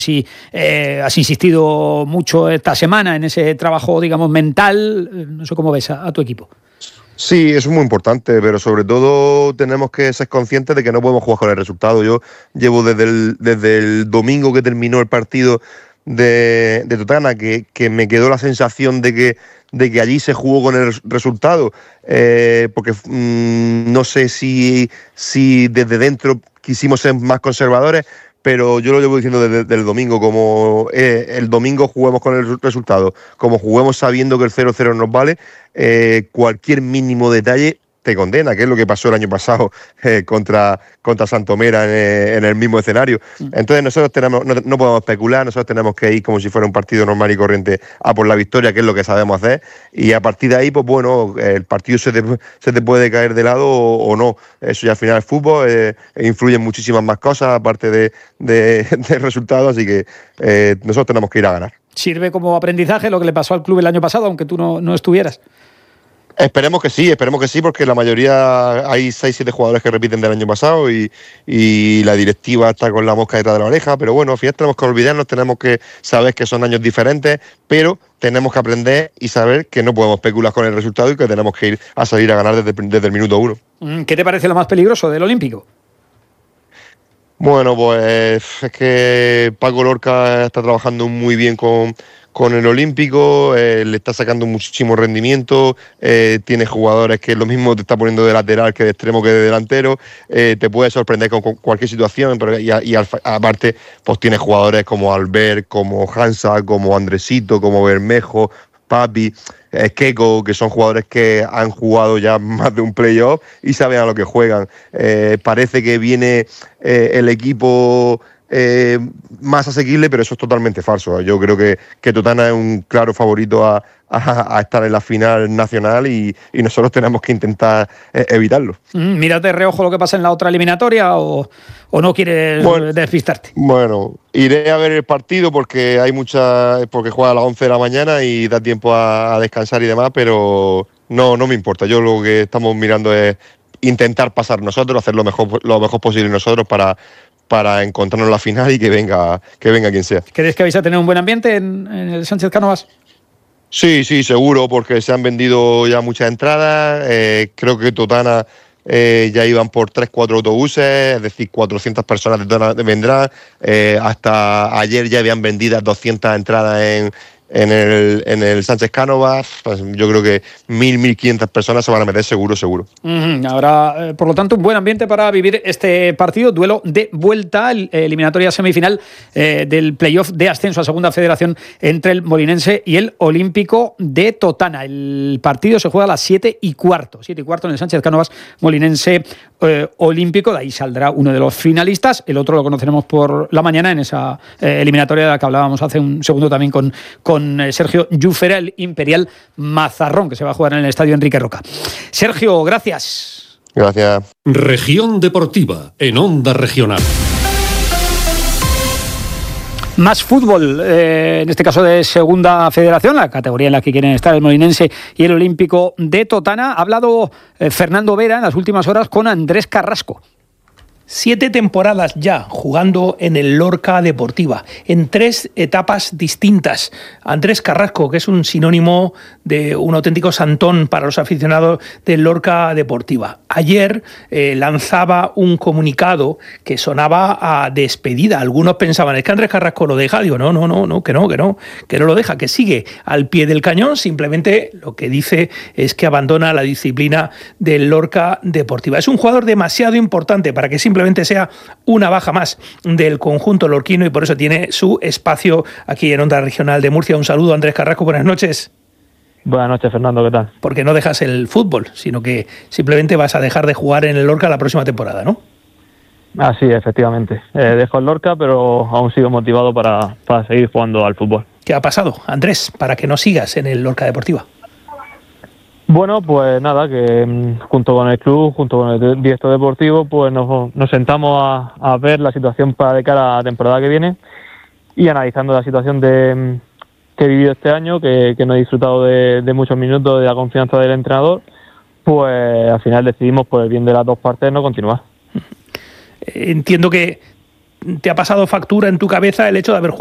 Si has insistido mucho esta semana en ese trabajo, digamos, mental, no sé cómo ves a tu equipo. Sí, eso es muy importante, pero sobre todo tenemos que ser conscientes de que no podemos jugar con el resultado. Yo llevo desde el domingo que terminó el partido de Totana, que me quedó la sensación de que allí se jugó con el resultado, porque no sé si desde dentro quisimos ser más conservadores, pero yo lo llevo diciendo desde el domingo, como el domingo juguemos con el resultado, como juguemos sabiendo que el 0-0 nos vale, cualquier mínimo detalle te condena, que es lo que pasó el año pasado contra Santomera en el mismo escenario. Entonces nosotros no podemos especular, nosotros tenemos que ir como si fuera un partido normal y corriente a por la victoria, que es lo que sabemos hacer, y a partir de ahí, pues bueno, el partido se te puede caer de lado o no. Eso ya al final es fútbol, influyen muchísimas más cosas aparte de resultados, así que nosotros tenemos que ir a ganar. ¿Sirve como aprendizaje lo que le pasó al club el año pasado, aunque tú no estuvieras? Esperemos que sí, porque la mayoría hay 6-7 jugadores que repiten del año pasado y la directiva está con la mosca detrás de la oreja, pero bueno, al final tenemos que olvidarnos, tenemos que saber que son años diferentes, pero tenemos que aprender y saber que no podemos especular con el resultado y que tenemos que ir a salir a ganar desde el minuto 1. ¿Qué te parece lo más peligroso del Olímpico? Bueno, pues es que Paco Lorca está trabajando muy bien con el Olímpico, le está sacando muchísimo rendimiento, tiene jugadores que lo mismo te está poniendo de lateral que de extremo que de delantero, te puede sorprender con cualquier situación, pero aparte pues tiene jugadores como Albert, como Hansa, como Andresito, como Bermejo, Papi, Keiko, que son jugadores que han jugado ya más de un playoff y saben a lo que juegan. Parece que viene el equipo más asequible, pero eso es totalmente falso. Yo creo que Totana es un claro favorito a estar en la final nacional y nosotros tenemos que intentar evitarlo. ¿Miras de reojo lo que pasa en la otra eliminatoria o no quieres despistarte? Bueno, iré a ver el partido porque porque juega a las 11 de la mañana y da tiempo a descansar y demás, pero no me importa. Yo lo que estamos mirando es intentar pasar nosotros, hacer lo mejor posible nosotros para encontrarnos en la final y que venga quien sea. ¿Crees que vais a tener un buen ambiente en el Sánchez Cánovas? Sí, seguro, porque se han vendido ya muchas entradas. Creo que Totana ya iban por 3-4 autobuses, es decir, 400 personas de Totana vendrán. Hasta ayer ya habían vendidas 200 entradas en el Sánchez Cánovas. Pues yo creo que 1.500 personas se van a meter seguro. Habrá, por lo tanto, un buen ambiente para vivir este partido, duelo de vuelta, eliminatoria semifinal del playoff de ascenso a Segunda Federación entre el Molinense y el Olímpico de Totana. El partido se juega a las 7:15 en el Sánchez Cánovas, Molinense Olímpico. De ahí saldrá uno de los finalistas, el otro lo conoceremos por la mañana en esa eliminatoria de la que hablábamos hace un segundo también con Sergio Llufera, el Imperial Mazarrón, que se va a jugar en el estadio Enrique Roca. Sergio, gracias. Gracias. Región Deportiva, en Onda Regional. Más fútbol, en este caso de Segunda Federación, la categoría en la que quieren estar el Molinense y el Olímpico de Totana. Ha hablado Fernando Vera en las últimas horas con Andrés Carrasco. 7 temporadas ya jugando en el Lorca Deportiva, en 3 etapas distintas. Andrés Carrasco, que es un sinónimo de un auténtico santón para los aficionados del Lorca Deportiva. Ayer lanzaba un comunicado que sonaba a despedida. Algunos pensaban, es que Andrés Carrasco lo deja. Digo, no, que no lo deja, que sigue al pie del cañón. Simplemente lo que dice es que abandona la disciplina del Lorca Deportiva. Es un jugador demasiado importante para que simplemente sea una baja más del conjunto lorquino y por eso tiene su espacio aquí en Onda Regional de Murcia. Un saludo, Andrés Carrasco, buenas noches. Buenas noches, Fernando, ¿qué tal? Porque no dejas el fútbol, sino que simplemente vas a dejar de jugar en el Lorca la próxima temporada, ¿no? Sí, efectivamente. Dejo el Lorca, pero aún sigo motivado para seguir jugando al fútbol. ¿Qué ha pasado, Andrés, para que no sigas en el Lorca Deportiva? Bueno, pues nada, que junto con el club, junto con el director deportivo, pues nos sentamos a ver la situación de cara a la temporada que viene y analizando la situación que he vivido este año, que no he disfrutado de muchos minutos de la confianza del entrenador, pues al final decidimos, por el bien de las dos partes, no continuar. Entiendo que te ha pasado factura en tu cabeza el hecho de haber jugado